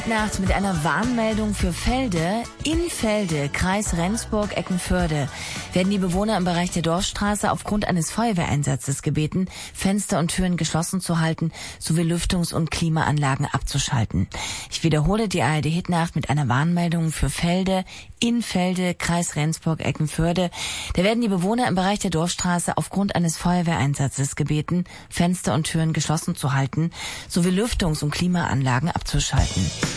Nacht mit einer Warnmeldung für Felde. In Felde, Kreis Rendsburg-Eckernförde, werden die Bewohner im Bereich der Dorfstraße aufgrund eines Feuerwehreinsatzes gebeten, Fenster und Türen geschlossen zu halten, sowie Lüftungs- und Klimaanlagen abzuschalten. Ich wiederhole die ARD-Hitnacht mit einer Warnmeldung für Felde. In Felde, Kreis Rendsburg-Eckernförde, da werden die Bewohner im Bereich der Dorfstraße aufgrund eines Feuerwehreinsatzes gebeten, Fenster und Türen geschlossen zu halten, sowie Lüftungs- und Klimaanlagen abzuschalten.